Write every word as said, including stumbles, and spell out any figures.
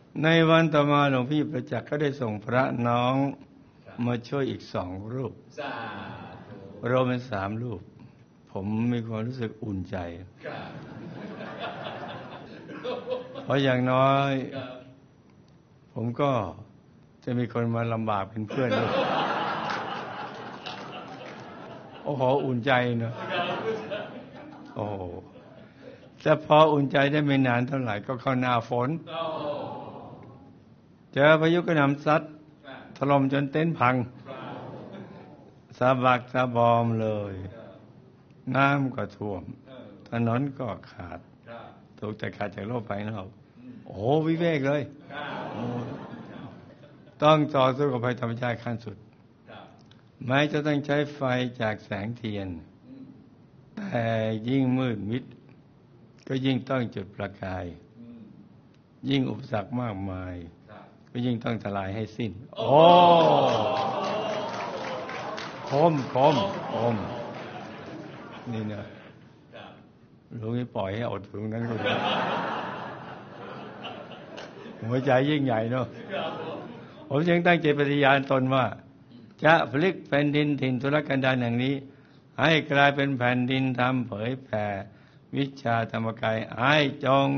ในวันต่อมาหลวงพี่ประจักษ์ก็ได้ส่งพระน้องมาช่วยอีกสองรูปรวมเป็นสามรูปผมมีความรู้สึกอุ่นใจเพราะอย่างน้อยผมก็จะมีคนมาลำบากเป็นเพื่อนด้วยโอ้โหอุ่นใจเนอะโอ้แต่พออุ่นใจได้ไม่นานเท่าไหร่ก็เข้าหน้าฝนเจอพายุกระหน่ำซัดถล่มจนเต็นท์พังสะบักสะบอมเลยน้ำก็ท่วมถนนก็ขาดถูกแต่ขาดจากโลกไปนะเราโอ้วิเวกเลยต้องต่อสู้กับภัยธรรมชาติขั้นสุดแม้จะต้องใช้ไฟจากแสงเทียนแต่ยิ่งมืดมิดก็ยิ่งต้องจุดประกายยิ่งอุปสรรคมากมายก็ยิ่งต้องทลายให้สิ้นโอ้คมคมคมนี่นะลุงไม่ปล่อยให้อดถึงนั้นก็ได้หัวใจยิ่งใหญ่เนาะผมจึงตั้งใจปฏิญาณตนว่าจะพลิกแผ่นดินถิ่นทุรกันดารอย่างนี้ให้กลายเป็นแผ่นดินธรรมเผยแผ่วิชาธรรมกายให้จง